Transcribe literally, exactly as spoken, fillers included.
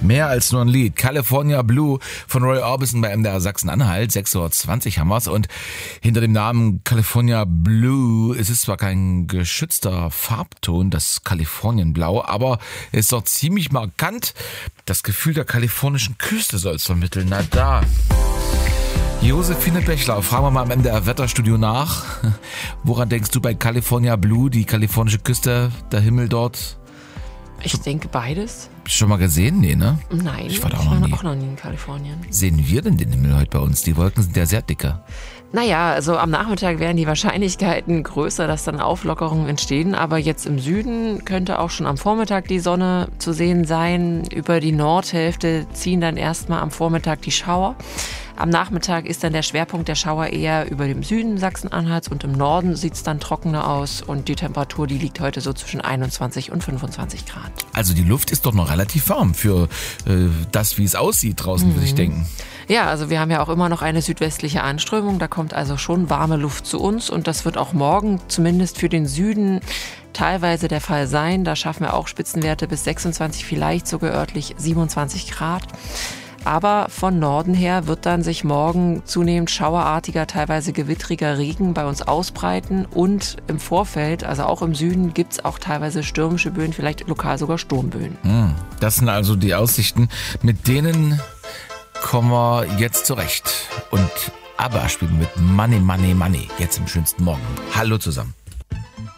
Mehr als nur ein Lied. California Blue von Roy Orbison bei M D R Sachsen-Anhalt. sechs Uhr zwanzig haben wir's. Und hinter dem Namen California Blue, es ist zwar kein geschützter Farbton, das Kalifornienblau, aber es ist doch ziemlich markant. Das Gefühl der kalifornischen Küste soll es vermitteln. Na da. Josephine Bechler, fragen wir mal im M D R Wetterstudio nach. Woran denkst du bei California Blue, die kalifornische Küste, der Himmel dort? Ich denke beides. Hast du schon mal gesehen? Nee, ne? Nein, ich war da auch, ich noch war nie. auch noch nie in Kalifornien. Sehen wir denn den Himmel heute bei uns? Die Wolken sind ja sehr dicke. Naja, also am Nachmittag wären die Wahrscheinlichkeiten größer, dass dann Auflockerungen entstehen. Aber jetzt im Süden könnte auch schon am Vormittag die Sonne zu sehen sein. Über die Nordhälfte ziehen dann erstmal am Vormittag die Schauer. Am Nachmittag ist dann der Schwerpunkt der Schauer eher über dem Süden Sachsen-Anhalts und im Norden sieht es dann trockener aus und die Temperatur, die liegt heute so zwischen einundzwanzig und fünfundzwanzig Grad. Also die Luft ist doch noch relativ warm für äh, das, wie es aussieht draußen, mhm. würde ich denken. Ja, also wir haben ja auch immer noch eine südwestliche Anströmung, da kommt also schon warme Luft zu uns und das wird auch morgen zumindest für den Süden teilweise der Fall sein. Da schaffen wir auch Spitzenwerte bis sechsundzwanzig, vielleicht sogar örtlich siebenundzwanzig Grad. Aber von Norden her wird dann sich morgen zunehmend schauerartiger, teilweise gewittriger Regen bei uns ausbreiten. Und im Vorfeld, also auch im Süden, gibt es auch teilweise stürmische Böen, vielleicht lokal sogar Sturmböen. Das sind also die Aussichten, mit denen kommen wir jetzt zurecht. Und ABBA spielen mit Money, Money, Money. Jetzt im schönsten Morgen. Hallo zusammen.